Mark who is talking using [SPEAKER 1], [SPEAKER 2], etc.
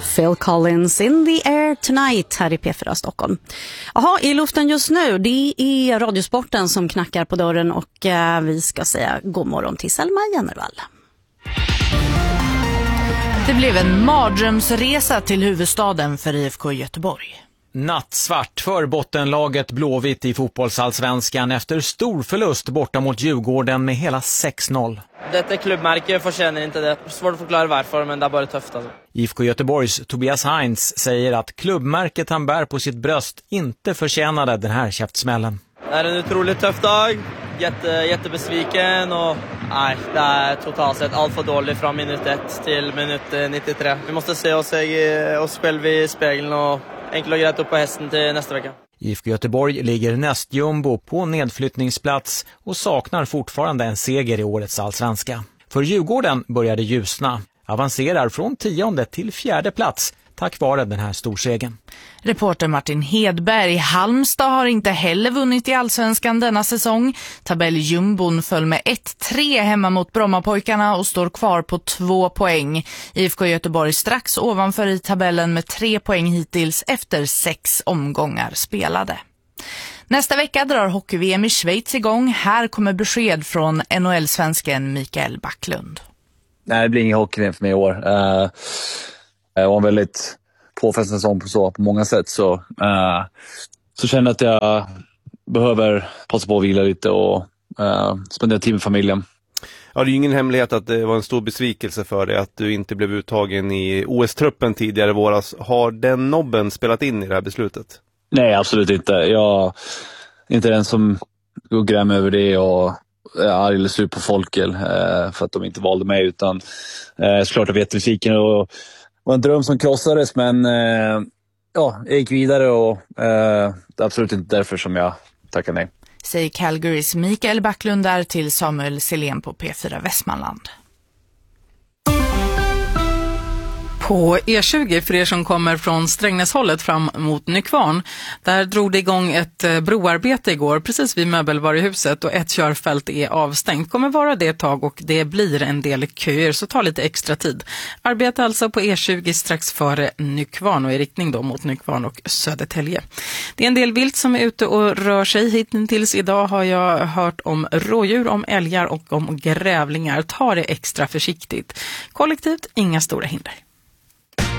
[SPEAKER 1] Phil Collins, In the Air Tonight här i P4 Stockholm. Jaha, i luften just nu, det är Radiosporten som knackar på dörren och vi ska säga god morgon till Selma Jennervall.
[SPEAKER 2] Det blev en mardrömsresa till huvudstaden för IFK Göteborg.
[SPEAKER 3] Nattsvart för bottenlaget Blåvitt i fotbollsallsvenskan efter stor förlust borta mot Djurgården med hela 6-0.
[SPEAKER 4] Detta klubbmärke förtjänar inte det. Svårt att förklara varför, men det är bara tufft alltså.
[SPEAKER 3] IFK Göteborgs Tobias Heinz säger att klubbmärket han bär på sitt bröst inte förtjänade den här käftsmällen.
[SPEAKER 4] Det är en otroligt tuff dag. Jättebesviken och nej, det är totalt sett allt för dåligt från minut 1 till minut 93. Vi måste se oss själva i spegeln och enkelt och grejt upp på hästen till nästa vecka.
[SPEAKER 3] IFK Göteborg ligger nästjumbo på nedflyttningsplats och saknar fortfarande en seger i årets allsvenska. För Djurgården började ljusna, avancerar från 10:e till 4:e plats tack vare den här storsegen.
[SPEAKER 2] Reporter Martin Hedberg. Halmstad har inte heller vunnit i allsvenskan denna säsong. Tabelljumbon föll med 1-3 hemma mot Brommapojkarna och står kvar på 2 poäng. IFK Göteborg strax ovanför i tabellen med 3 poäng hittills efter 6 omgångar spelade. Nästa vecka drar hockey-VM i Schweiz igång. Här kommer besked från NHL-svensken Mikael Backlund.
[SPEAKER 5] Nej, det blir ingen hockey-VM för mig i år. Jag var en väldigt påfrestande säsong på många sätt. Så känner jag att jag behöver passa på att vila lite och spendera tid med familjen.
[SPEAKER 6] Ja, det är ju ingen hemlighet att det var en stor besvikelse för dig att du inte blev uttagen i OS-truppen tidigare våras. Har den nobben spelat in i det här beslutet? Nej, absolut inte. Jag är inte den som går gräm över det och är arg eller sur på folket för att de inte valde mig. Utan såklart jag vet besviken och var en dröm som krossades, men jag gick vidare och det är absolut inte därför som jag tackar nej.
[SPEAKER 2] Säger Calgarys Mikael Backlund där till Samuel Selén på P4 Västmanland.
[SPEAKER 7] På E20 för er som kommer från Strängnäshållet fram mot Nykvarn. Där drog det igång ett broarbete igår precis vid möbelvaruhuset och ett körfält är avstängt. Kommer vara det ett tag och det blir en del köer så ta lite extra tid. Arbete alltså på E20 strax före Nykvarn och i riktning då mot Nykvarn och Södertälje. Det är en del vilt som är ute och rör sig. Hittills idag har jag hört om rådjur, om älgar och om grävlingar. Ta det extra försiktigt. Kollektivt, inga stora hinder.